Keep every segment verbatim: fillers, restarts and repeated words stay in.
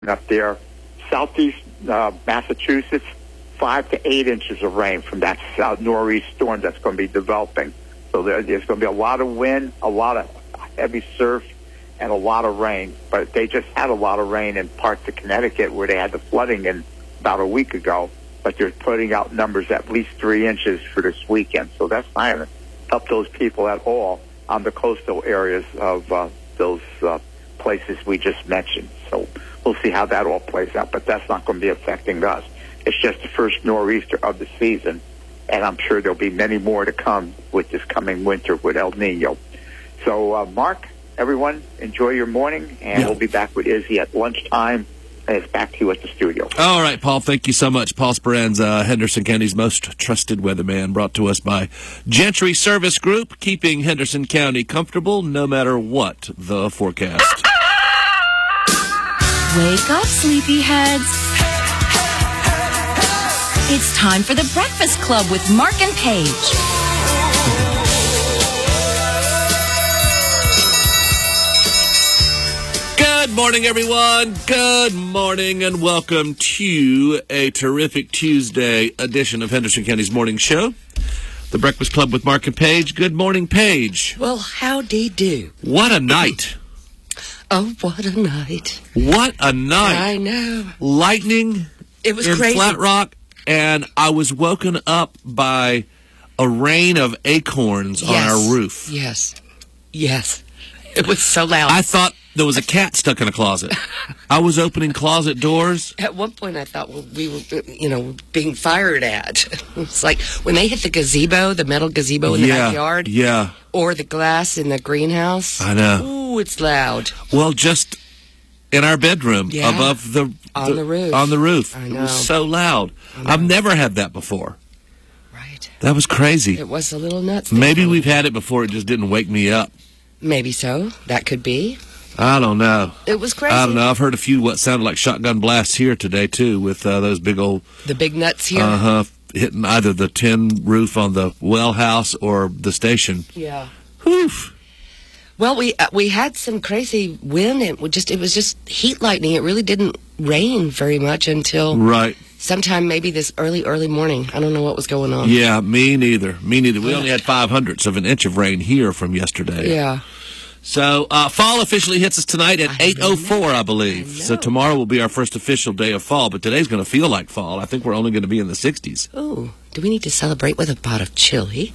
up there. Southeast uh, Massachusetts, five to eight inches of rain from that south nor'east storm that's going to be developing. So there, there's going to be a lot of wind, a lot of heavy surf, and a lot of rain. But they just had a lot of rain in parts of Connecticut where they had the flooding in about a week ago. But they're putting out numbers at least three inches for this weekend. So that's not going to help those people at all on the coastal areas of uh, those uh, places we just mentioned. So we'll see how that all plays out. But that's not going to be affecting us. It's just the first nor'easter of the season. And I'm sure there'll be many more to come with this coming winter with El Nino. So, uh, Mark, everyone, enjoy your morning. And yeah. we'll be back with Izzy at lunchtime. And it's back to you at the studio. All right, Paul, thank you so much. Paul Speranza, Henderson County's most trusted weatherman, brought to us by Gentry Service Group, keeping Henderson County comfortable no matter what the forecast. Wake up, sleepyheads. It's time for the Breakfast Club with Mark and Paige. Good morning, everyone. Good morning, and welcome to a terrific Tuesday edition of Henderson County's Morning Show, the Breakfast Club with Mark and Paige. Good morning, Paige. Well, howdy do. What a night. Oh, what a night. What a night. I know. Lightning It was in crazy. Flat Rock, and I was woken up by a rain of acorns Yes. on our roof. Yes. Yes. It was so loud. I thought there was a cat stuck in a closet. I was opening closet doors. At one point, I thought, well, we were, you know, being fired at. It's like when they hit the gazebo, the metal gazebo in the yeah, backyard, Yeah. or the glass in the greenhouse. I know. Ooh, it's loud. Well, just in our bedroom, Yeah. above the, On the roof. On the roof. I It know. was so loud. I've never had that before. Right. That was crazy. It was a little nuts. Maybe we've had it before. It just didn't wake me up. Maybe so. That could be. I don't know. It was crazy. I don't know. I've heard a few what sounded like shotgun blasts here today, too, with uh, those big old... The big nuts here. Uh-huh. Hitting either the tin roof on the well house or the station. Yeah. Whew. Well, we uh, we had some crazy wind. It would just it was just heat lightning. It really didn't rain very much until Right. sometime maybe this early early morning. I don't know what was going on. Yeah, me neither. Me neither. We only had five hundredths of an inch of rain here from yesterday. Yeah. So uh, fall officially hits us tonight at eight oh four, I believe. I So know. tomorrow will be our first official day of fall, but today's going to feel like fall. I think we're only going to be in the sixties. Ooh, do we need to celebrate with a pot of chili?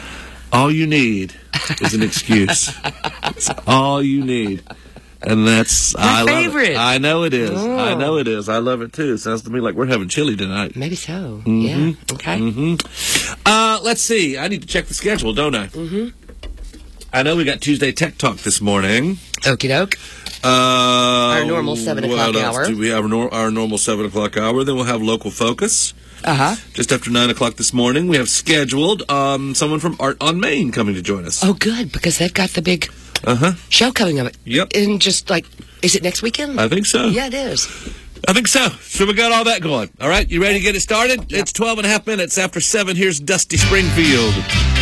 All you need is an excuse. That's all you need. And that's, I love favorite. it. I know it is. Oh. I know it is. I love it too. Sounds to me like we're having chili tonight. Maybe so. Mm-hmm. Yeah. Okay. Mm-hmm. Uh, let's see. I need to check the schedule, don't I? Mm-hmm. I know we got Tuesday Tech Talk this morning. Okie doke. Uh, Our normal seven o'clock what else hour. Do we have our, nor- our normal seven o'clock hour? Then we'll have Local Focus. Uh huh. Just after nine o'clock this morning, we have scheduled um, someone from Art on Main coming to join us. Oh, good, because they've got the big Uh huh. show coming up. Yep. In just like, is it next weekend? I think so. Yeah, it is. I think so. So we got all that going. All right, you ready to get it started? It's twelve and a half minutes after seven. Here's Dusty Springfield.